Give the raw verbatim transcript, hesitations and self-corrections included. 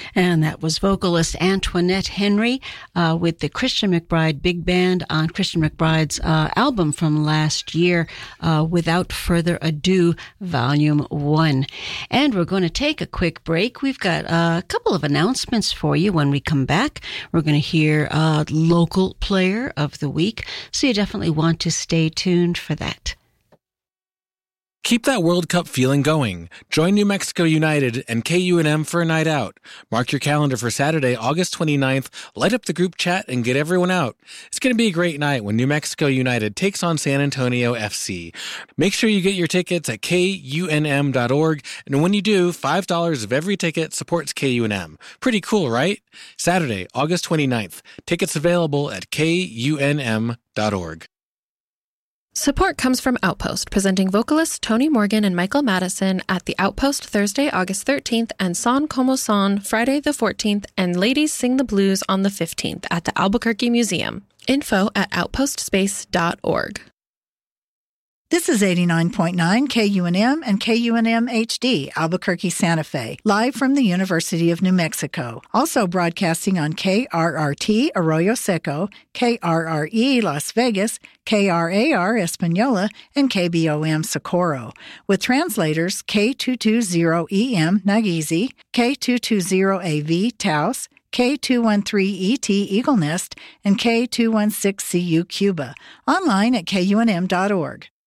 And that was vocalist Antoinette Henry uh, with the Christian McBride Big Band on Christian McBride's uh, album from last year, uh, Without Further Ado, Volume one. And we're going to take a quick break. We've got a couple of announcements for you when we come back. We're going to hear a local player of the week, so you definitely want to stay tuned for that. Keep that World Cup feeling going. Join New Mexico United and K U N M for a night out. Mark your calendar for Saturday, August twenty-ninth. Light up the group chat and get everyone out. It's going to be a great night when New Mexico United takes on San Antonio F C. Make sure you get your tickets at K U N M dot org, and when you do, five dollars of every ticket supports K U N M. Pretty cool, right? Saturday, August twenty-ninth. Tickets available at K U N M dot org. Support comes from Outpost, presenting vocalists Tony Morgan and Michael Madison at the Outpost Thursday, August thirteenth, and Son Como Son Friday the fourteenth, and Ladies Sing the Blues on the fifteenth at the Albuquerque Museum. Info at outpost space dot org. This is eighty-nine point nine K U N M and K U N M H D, Albuquerque, Santa Fe, live from the University of New Mexico. Also broadcasting on K R R T, Arroyo Seco, K R R E, Las Vegas, K R A R, Espanola, and K B O M, Socorro. With translators K two twenty E M, Nageezi, K two twenty A V, Taos, K two thirteen E T, Eagle Nest, and K two sixteen C U, Cuba. Online at K U N M dot org.